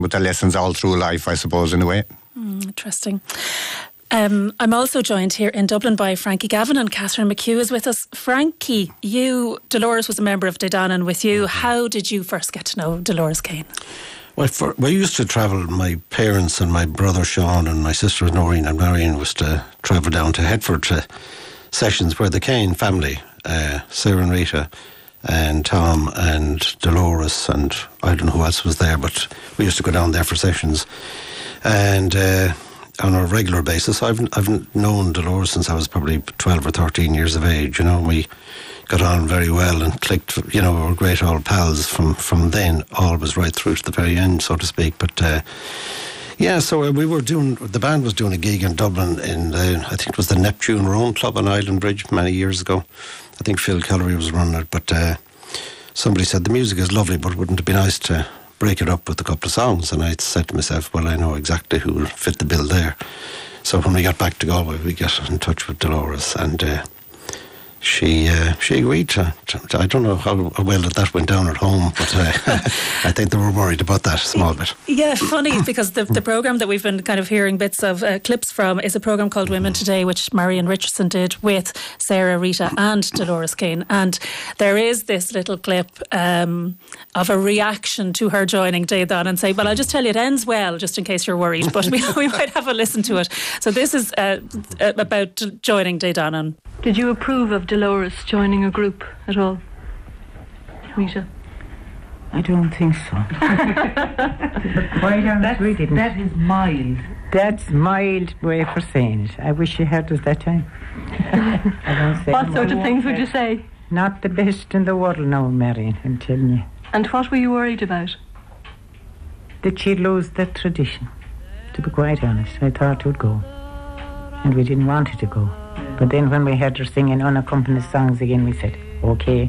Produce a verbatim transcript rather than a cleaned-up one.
But the lessons all through life, I suppose, in a way. Mm, interesting. Um, I'm also joined here in Dublin by Frankie Gavin, and Catherine McHugh is with us. Frankie, you, Dolores was a member of Dedanan with you. How did you first get to know Dolores Kane? Well, for, we used to travel, my parents and my brother Sean and my sisters Noreen and Marion was to travel down to Headford to sessions where the Kane family, uh, Sarah and Rita and Tom and Dolores and I don't know who else was there, but we used to go down there for sessions. And uh, on a regular basis, I've I've known Dolores since I was probably twelve or thirteen years of age, you know. We got on very well and clicked, you know, we were great old pals from, from then, always right through to the very end, so to speak. But uh, yeah, so we were doing, the band was doing a gig in Dublin in, the, I think it was the Neptune Rome Club on Island Bridge many years ago. I think Phil Kellery was running it, but uh, somebody said, the music is lovely, but wouldn't it be nice to break it up with a couple of songs? And I said to myself, well, I know exactly who will fit the bill there. So when we got back to Galway, we got in touch with Dolores, and uh, she uh, she agreed to, to, I don't know how well that, that went down at home, but uh, I think they were worried about that a small bit. Yeah, funny, because the, the programme that we've been kind of hearing bits of uh, clips from is a programme called Women Today, which Marion Richardson did with Sarah, Rita and Dolores Kane. And there is this little clip um, of a reaction to her joining Dedanan, and say, well, I'll just tell you it ends well, just in case you're worried, but we, we might have a listen to it. So this is uh, about joining Dedanan. Did you approve of Dolores joining a group at all, Rita? I don't think so. Quite honest, we didn't. That is mild. That's mild way for saying it. I wish you heard us that time. I don't say what no sort of more. things would you say? Not the best in the world now, Marion, I'm telling you. And what were you worried about? That she'd lose that tradition. To be quite honest, I thought it would go. And we didn't want it to go. But then when we heard her singing unaccompanied songs again, we said, okay,